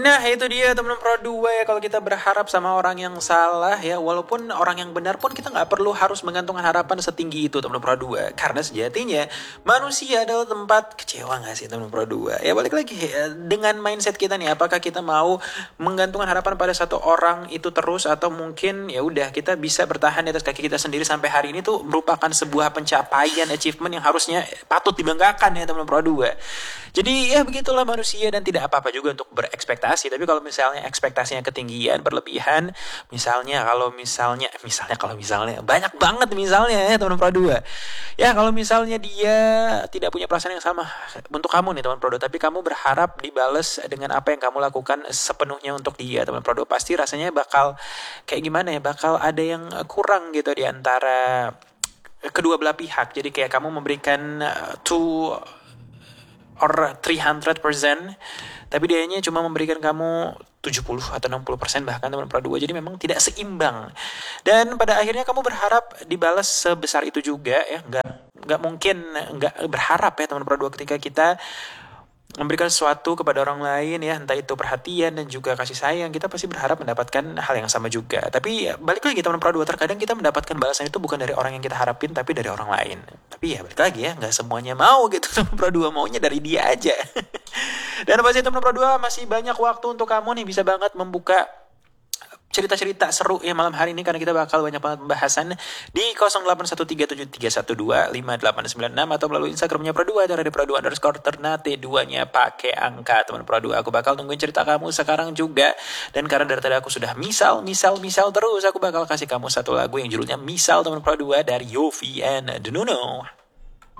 Nah itu dia teman Pro 2 ya, kalau kita berharap sama orang yang salah ya, walaupun orang yang benar pun kita nggak perlu harus menggantungkan harapan setinggi itu teman Pro 2. Karena sejatinya manusia adalah tempat kecewa nggak sih teman Pro 2? Ya balik lagi ya, dengan mindset kita nih, apakah kita mau menggantungkan harapan pada satu orang itu terus, atau mungkin ya udah kita bisa bertahan di atas kaki kita sendiri sampai hari ini tuh merupakan sebuah pencapaian, achievement yang harusnya patut dibanggakan ya teman Pro 2. Jadi ya begitulah manusia, dan tidak apa-apa juga untuk berekspektasi. Tapi kalau misalnya ekspektasinya ketinggian, berlebihan, misalnya banyak banget misalnya ya teman Pro 2. Ya kalau misalnya dia tidak punya perasaan yang sama untuk kamu nih teman Pro 2, tapi kamu berharap dibales dengan apa yang kamu lakukan sepenuhnya untuk dia teman Pro 2, pasti rasanya bakal kayak gimana ya, bakal ada yang kurang gitu di antara kedua belah pihak. Jadi kayak kamu memberikan 300%, tapi dianya cuma memberikan kamu 70 atau 60% bahkan teman Pro 2. Jadi memang tidak seimbang. Dan pada akhirnya kamu berharap dibalas sebesar itu juga ya. Nggak mungkin nggak berharap ya teman Pro 2, ketika kita memberikan sesuatu kepada orang lain ya, entah itu perhatian dan juga kasih sayang, kita pasti berharap mendapatkan hal yang sama juga. Tapi ya, balik lagi teman Pro 2, terkadang kita mendapatkan balasan itu bukan dari orang yang kita harapin, tapi dari orang lain. Tapi ya balik lagi ya, nggak semuanya mau gitu teman Pro 2, maunya dari dia aja. Dan pasti teman Pro 2 masih banyak waktu untuk kamu nih, bisa banget membuka cerita-cerita seru ya malam hari ini, karena kita bakal banyak banget pembahasan di 081373125896 atau melalui Instagramnya Pro 2, ada Pro 2_Ternate, 2-nya pakai angka teman Pro 2. Aku bakal tungguin cerita kamu sekarang juga, dan karena dari tadi aku sudah misal terus, aku bakal kasih kamu satu lagu yang judulnya Misal teman Pro 2 dari Yofi and Denuno.